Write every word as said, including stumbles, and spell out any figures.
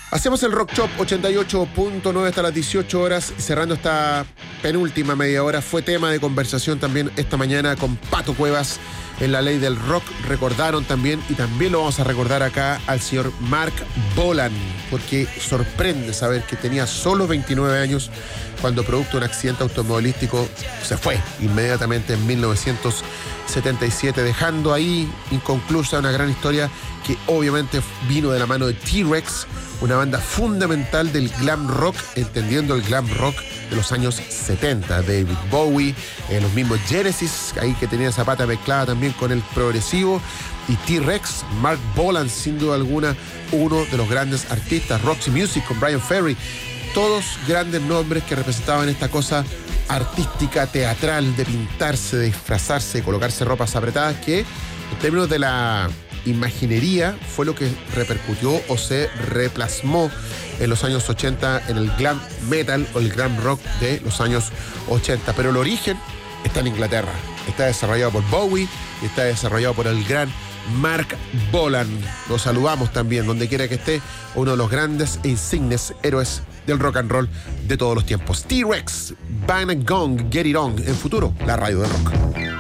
Hacemos el Rock Shop ochenta y ocho punto nueve hasta las dieciocho horas, cerrando esta penúltima media hora. Fue tema de conversación también esta mañana con Pato Cuevas en La Ley del Rock. Recordaron también, y también lo vamos a recordar acá, al señor Marc Bolan, porque sorprende saber que tenía solo veintinueve años cuando, producto de un accidente automovilístico, se fue inmediatamente en mil novecientos setenta y siete, dejando ahí inconclusa una gran historia que obviamente vino de la mano de T-Rex, una banda fundamental del glam rock, entendiendo el glam rock de los años setenta. David Bowie, eh, los mismos Genesis, ahí que tenía esa pata mezclada también con el progresivo, y T-Rex, Marc Bolan, sin duda alguna, uno de los grandes artistas. Roxy Music con Brian Ferry, todos grandes nombres que representaban esta cosa artística, teatral, de pintarse, de disfrazarse, de colocarse ropas apretadas, que en términos de la imaginería fue lo que repercutió o se replasmó en los años ochenta en el glam metal o el glam rock de los años ochenta. Pero el origen está en Inglaterra, está desarrollado por Bowie y está desarrollado por el gran Marc Bolan. Lo saludamos también donde quiera que esté, uno de los grandes e insignes héroes del rock and roll de todos los tiempos. T-Rex, Bang and Gong, Get It On, en Futuro, la radio del rock.